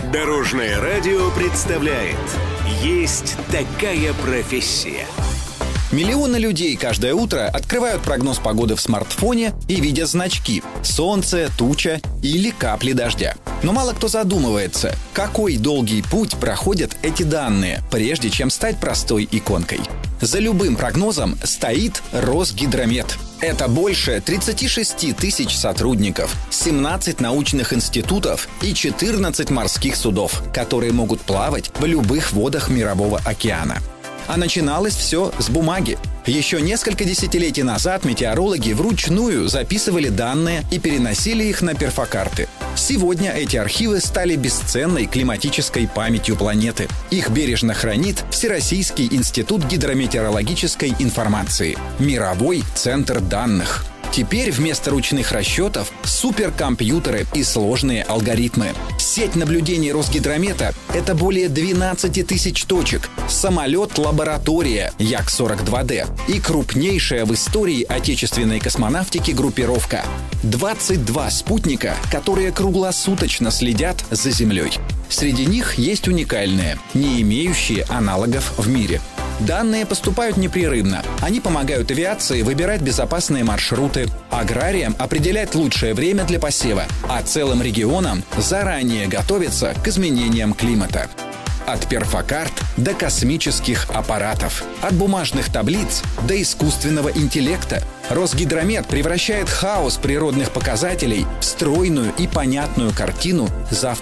Дорожное радио представляет «Есть такая профессия». Миллионы людей каждое утро открывают прогноз погоды в смартфоне и видят значки «солнце», «туча» или «капли дождя». Но мало кто задумывается, какой долгий путь проходят эти данные, прежде чем стать простой иконкой. За любым прогнозом стоит Росгидромет. Это больше 36 тысяч сотрудников, 17 научных институтов и 14 морских судов, которые могут плавать в любых водах Мирового океана. А начиналось все с бумаги. Еще несколько десятилетий назад метеорологи вручную записывали данные и переносили их на перфокарты. Сегодня эти архивы стали бесценной климатической памятью планеты. Их бережно хранит Всероссийский институт гидрометеорологической информации, Мировой центр данных. Теперь вместо ручных расчетов суперкомпьютеры и сложные алгоритмы. Сеть наблюдений Росгидромета – это более 12 тысяч точек, самолет-лаборатория Як-42Д и крупнейшая в истории отечественной космонавтики группировка. 22 спутника, которые круглосуточно следят за Землей. Среди них есть уникальные, не имеющие аналогов в мире. Данные поступают непрерывно. Они помогают авиации выбирать безопасные маршруты, аграриям определять лучшее время для посева, а целым регионам заранее готовиться к изменениям климата. От перфокарт до космических аппаратов, от бумажных таблиц до искусственного интеллекта. Росгидромет превращает хаос природных показателей в стройную и понятную картину завтрашнего